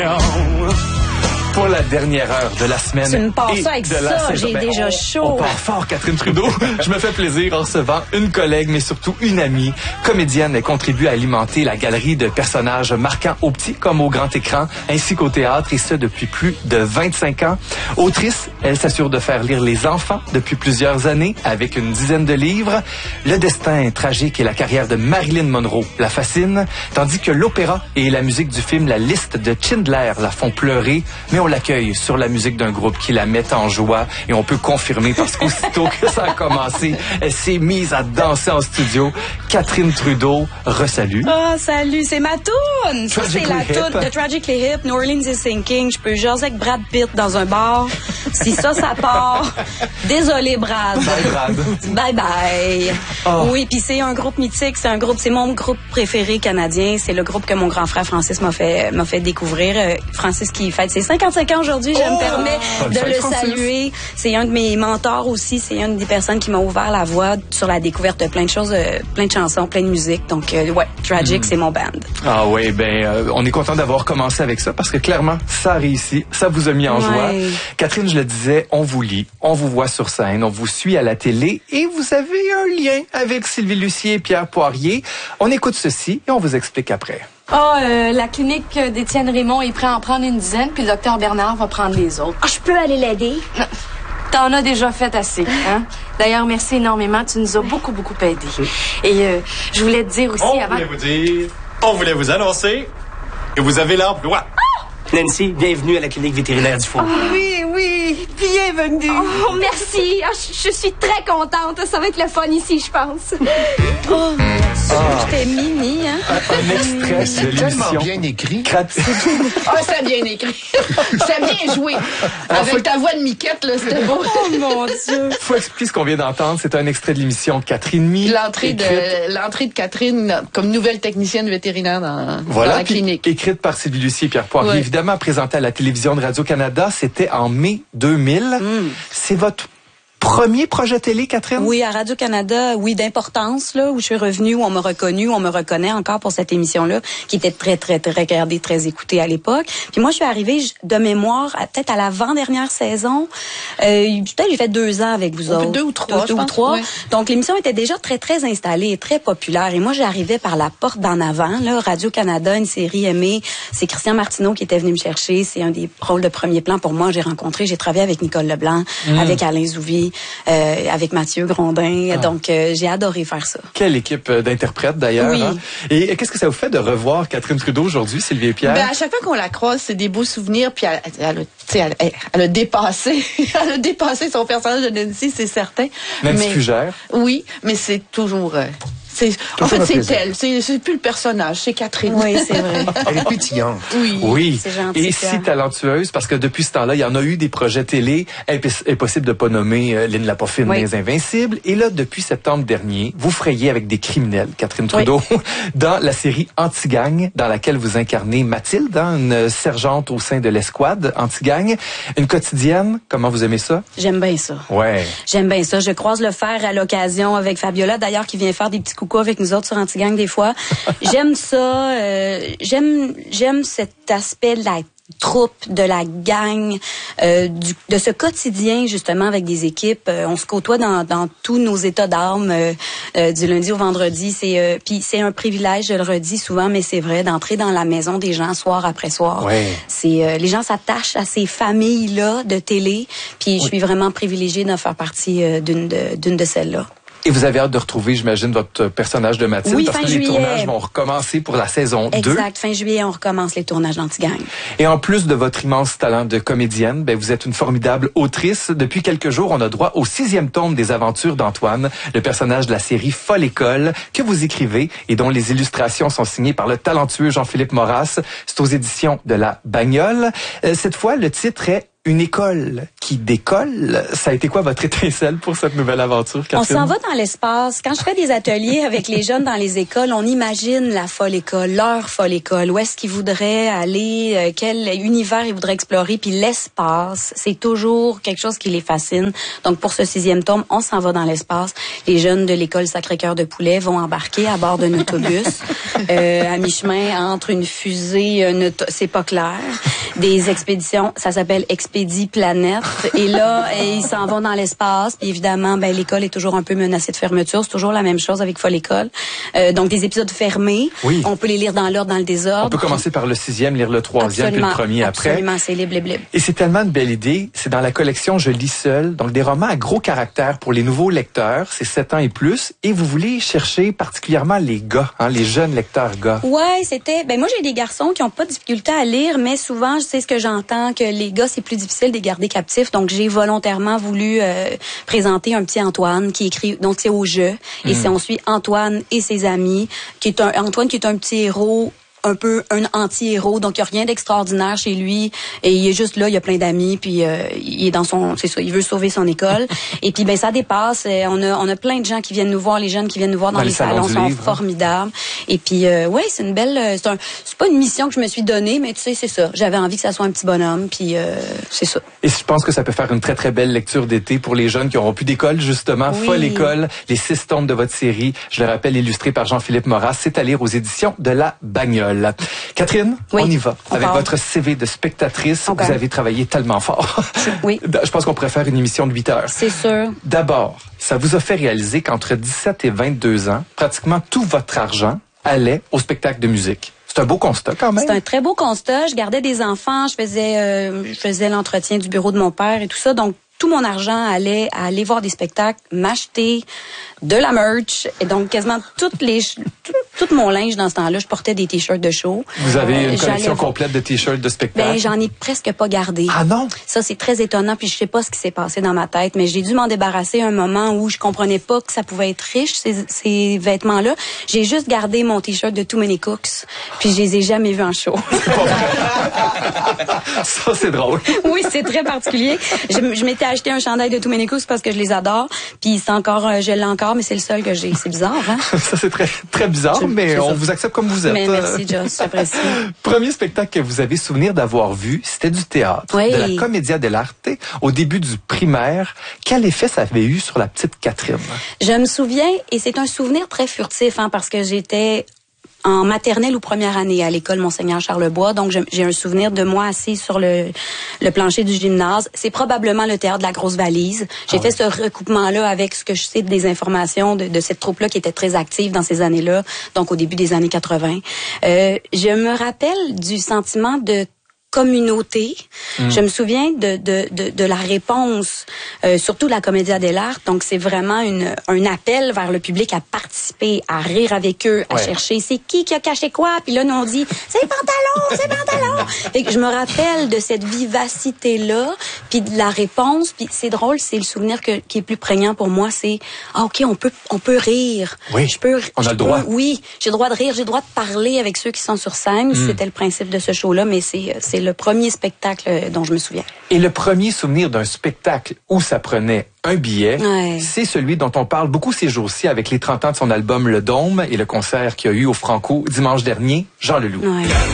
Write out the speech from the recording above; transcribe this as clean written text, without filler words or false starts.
Pour la dernière heure de la semaine. Tu me passes et ça avec de la ça, saison. j'ai déjà chaud. On part fort, Catherine Trudeau. Je me fais plaisir en recevant une collègue, mais surtout une amie. Comédienne, elle contribue à alimenter la galerie de personnages marquants au petit comme au grand écran, ainsi qu'au théâtre, et ce depuis plus de 25 ans. Autrice, elle s'assure de faire lire les enfants depuis plusieurs années, avec une dizaine de livres. Le destin tragique et la carrière de Marilyn Monroe la fascinent, tandis que l'opéra et la musique du film La Liste de Schindler la font pleurer, mais on l'accueille sur la musique d'un groupe qui la met en joie, et on peut confirmer parce qu'aussitôt que ça a commencé, elle s'est mise à danser en studio. Catherine Trudeau, resalut. Oh, salut, c'est ma toune! Ça, c'est la Tragically toune de Tragically Hip, New Orleans is Sinking. Je peux jaser avec Brad Pitt dans un bar. Si ça part, désolé Brad. Bye, Brad. Bye bye. Oh. Oui, puis c'est un groupe mythique, c'est mon groupe préféré canadien. C'est le groupe que mon grand frère Francis m'a fait découvrir. Francis qui fête ses 55 ans aujourd'hui, je me permets de le saluer. C'est un de mes mentors aussi, c'est une des personnes qui m'a ouvert la voie sur la découverte de plein de choses, plein de chansons, plein de musique. Donc ouais, Tragic, c'est mon band. Ah oui, on est content d'avoir commencé avec ça parce que clairement, ça a réussi, ça vous a mis en joie. Catherine, je le disais, on vous lit, on vous voit sur scène, on vous suit à la télé et vous avez un lien avec Sylvie Lucier et Pierre Poirier. On écoute ceci et on vous explique après. La clinique d'Étienne Raymond est prêt à en prendre une dizaine, puis le docteur Bernard va prendre les autres. Je peux aller l'aider? T'en as déjà fait assez, hein? D'ailleurs, merci énormément. Tu nous as beaucoup aidés. Et je voulais te dire aussi On voulait vous annoncer que vous avez l'emploi. Nancy, bienvenue à la clinique vétérinaire du Four. Oui, bienvenue. Oh, merci. Je suis très contente. Ça va être le fun ici, je pense. J'étais mini, hein? Un extrait de l'émission. Bien écrit. C'est bien écrit. C'est bien joué. Avec ta voix de miquette, là, c'était beau. Oh mon Dieu. Faut expliquer ce qu'on vient d'entendre. C'est un extrait de l'émission 4,5. L'entrée de Catherine comme nouvelle technicienne vétérinaire dans la clinique. Écrite par Sylvie Lucier et Pierre Poirier. Ouais. Évidemment, présentée à la télévision de Radio-Canada. C'était en mai 2000. C'est votre premier projet télé, Catherine? Oui, à Radio-Canada, oui, d'importance, là, où je suis revenue, où on m'a reconnue, où on me reconnaît encore pour cette émission-là, qui était très regardée, très écoutée à l'époque. Puis moi, je suis arrivée de mémoire, peut-être à l'avant-dernière saison. Peut-être j'ai fait 2 ans avec vous autres. 2 ou 3, Deux ou trois. Ouais. Donc, l'émission était déjà très installée et très populaire. Et moi, j'arrivais par la porte d'en avant, là, Radio-Canada, une série aimée. C'est Christian Martineau qui était venu me chercher. C'est un des rôles de premier plan pour moi. J'ai travaillé avec Nicole Leblanc, avec Alain Zouvi, avec Mathieu Grondin. Donc, j'ai adoré faire ça. Quelle équipe d'interprètes, d'ailleurs. Oui. Hein? Et qu'est-ce que ça vous fait de revoir Catherine Trudeau aujourd'hui, Sylvie et Pierre? À chaque fois qu'on la croise, c'est des beaux souvenirs. Puis elle a dépassé, elle a dépassé son personnage de Nancy, c'est certain. Nancy Fugère. Oui, mais c'est toujours... En fait, c'est elle. C'est plus le personnage, c'est Catherine. Oui, c'est vrai. Elle est pétillante. Oui. C'est gentil, Et Pierre. si talentueuse, parce que depuis ce temps-là, il y en a eu des projets télé. Impossible de pas nommer Lynn Lapoffine, Les Invincibles. Et là, depuis septembre dernier, vous frayez avec des criminels, Catherine Trudeau, dans la série Anti-Gang, dans laquelle vous incarnez Mathilde, une sergente au sein de l'escouade Anti-Gang. Une quotidienne, comment vous aimez ça? J'aime bien ça. Ouais. J'aime bien ça. Je croise le fer à l'occasion avec Fabiola, d'ailleurs, qui vient faire des petits coucou avec nous autres sur Anti-Gang des fois. J'aime ça. J'aime cet aspect de la troupe, de la gang, de ce quotidien justement avec des équipes. On se côtoie dans tous nos états d'âme du lundi au vendredi. Puis c'est un privilège, je le redis souvent, mais c'est vrai, d'entrer dans la maison des gens soir après soir. Ouais. Les gens s'attachent à ces familles-là de télé. Puis je suis vraiment privilégiée de faire partie d'une de celles-là. Et vous avez hâte de retrouver, j'imagine, votre personnage de Mathilde, oui, parce que les tournages vont recommencer pour la saison 2. Exact. Fin juillet, on recommence les tournages d'Anti-Gang. Et en plus de votre immense talent de comédienne, vous êtes une formidable autrice. Depuis quelques jours, on a droit au 6e tome des aventures d'Antoine, le personnage de la série Folle École, que vous écrivez et dont les illustrations sont signées par le talentueux Jean-Philippe Maurras. C'est aux éditions de La Bagnole. Cette fois, le titre est une école qui décolle. Ça a été quoi votre étincelle pour cette nouvelle aventure, Catherine? On s'en va dans l'espace. Quand je fais des ateliers avec les jeunes dans les écoles, on imagine la folle école, leur folle école. Où est-ce qu'ils voudraient aller, quel univers ils voudraient explorer. Puis l'espace, c'est toujours quelque chose qui les fascine. Donc pour ce 6e tome, on s'en va dans l'espace. Les jeunes de l'école Sacré-Cœur de Poulet vont embarquer à bord d'un autobus à mi-chemin entre une fusée, c'est pas clair. Des expéditions, ça s'appelle Expédie Planète. Et là, ils s'en vont dans l'espace. Puis évidemment, l'école est toujours un peu menacée de fermeture. C'est toujours la même chose avec Folle École. Donc des épisodes fermés. Oui. On peut les lire dans l'ordre, dans le désordre. On peut commencer par le 6e, lire le 3e, puis le premier après. Absolument, c'est libre. Et c'est tellement une belle idée. C'est dans la collection Je lis seul. Donc des romans à gros caractère pour les nouveaux lecteurs. C'est 7 ans et plus. Et vous voulez chercher particulièrement les gars, les jeunes lecteurs gars. Ouais, c'était... moi, j'ai des garçons qui ont pas de difficulté à lire, mais souvent, je sais ce que j'entends, que les gars, c'est plus difficile de les garder captifs. Donc, j'ai volontairement voulu présenter un petit Antoine qui écrit, donc c'est au jeu. Et on suit Antoine et ses amis, Antoine qui est un petit héros, un peu un anti-héros, donc il y a rien d'extraordinaire chez lui et il est juste là, il a plein d'amis puis il est dans il veut sauver son école et puis ça dépasse, on a plein de gens qui viennent nous voir, les jeunes qui viennent nous voir dans les salons sont formidables et puis c'est une belle c'est pas une mission que je me suis donnée mais tu sais c'est ça, j'avais envie que ça soit un petit bonhomme puis c'est ça. Et je pense que ça peut faire une très très belle lecture d'été pour les jeunes qui n'auront plus d'école justement. Oui. Folle École, les 6 tomes de votre série, je le rappelle illustré par Jean-Philippe Moras, c'est à lire aux éditions de La Bagnole. Catherine, oui, on y va. Avec votre CV de spectatrice, vous avez travaillé tellement fort. Oui. Je pense qu'on pourrait faire une émission de 8 heures. C'est sûr. D'abord, ça vous a fait réaliser qu'entre 17 et 22 ans, pratiquement tout votre argent allait au spectacle de musique. C'est un beau constat quand même. C'est un très beau constat. Je gardais des enfants, je faisais l'entretien du bureau de mon père et tout ça. Donc, tout mon argent allait à aller voir des spectacles, m'acheter de la merch. Et donc, quasiment tout mon linge dans ce temps-là, je portais des t-shirts de show. Vous avez une collection complète de t-shirts de spectacles? J'en ai presque pas gardé. Ah non? Ça, c'est très étonnant. Puis je sais pas ce qui s'est passé dans ma tête, mais j'ai dû m'en débarrasser à un moment où je comprenais pas que ça pouvait être riche, ces vêtements-là. J'ai juste gardé mon t-shirt de Too Many Cooks. Puis je les ai jamais vus en show. Ça, c'est drôle. Oui, c'est très particulier. Je m'étais acheté un chandail de Too Many Cooks parce que je les adore. Puis c'est encore, je l'ai encore, mais c'est le seul que j'ai. C'est bizarre, hein? Ça, c'est très, très bizarre, mais on vous accepte comme vous êtes. Mais merci, Joss, j'apprécie. Premier spectacle que vous avez souvenir d'avoir vu, c'était du théâtre. Oui. De la Commedia dell'arte, au début du primaire. Quel effet ça avait eu sur la petite Catherine? Je me souviens, et c'est un souvenir très furtif, parce que j'étais en maternelle ou première année à l'école Monseigneur Charlebois. Donc, j'ai un souvenir de moi assise sur le plancher du gymnase. C'est probablement le théâtre de la Grosse Valise. J'ai fait ce recoupement-là avec ce que je sais des informations de cette troupe-là qui était très active dans ces années-là, donc au début des années 80. Je me rappelle du sentiment de communauté. Je me souviens de la réponse, surtout de la Commedia dell'arte. Donc, c'est vraiment un appel vers le public à participer, à rire avec eux, à chercher c'est qui a caché quoi. Puis là, nous, on dit c'est pantalon. Fait que je me rappelle de cette vivacité-là, puis de la réponse. Puis c'est drôle, c'est le souvenir qui est plus prégnant pour moi. C'est ok, on peut rire. Oui. On a le droit. Oui, j'ai le droit de rire, j'ai le droit de parler avec ceux qui sont sur scène. C'était le principe de ce show-là, mais c'est le premier spectacle dont je me souviens. Et le premier souvenir d'un spectacle où ça prenait un billet, c'est celui dont on parle beaucoup ces jours-ci avec les 30 ans de son album Le Dôme et le concert qu'il y a eu au Franco dimanche dernier, Jean Leloup.